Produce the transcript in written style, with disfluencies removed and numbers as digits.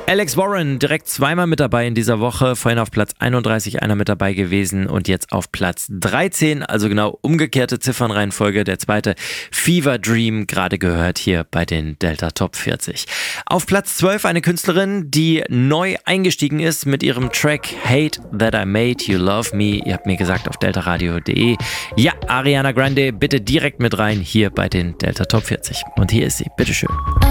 Alex Warren direkt zweimal mit dabei in dieser Woche. Vorhin auf Platz 31 einer mit dabei gewesen und jetzt auf Platz 13. Also genau umgekehrte Ziffernreihenfolge. Der zweite Fever Dream gerade gehört hier bei den Delta Top 40. Auf Platz 12 eine Künstlerin, die neu eingestiegen ist mit ihrem Track Hate That I Made You Love Me. Ihr habt mir gesagt auf deltaradio.de. Ja, Ariana Grande, bitte direkt mit rein hier bei den Delta Top 40. Und hier ist sie. Bitteschön.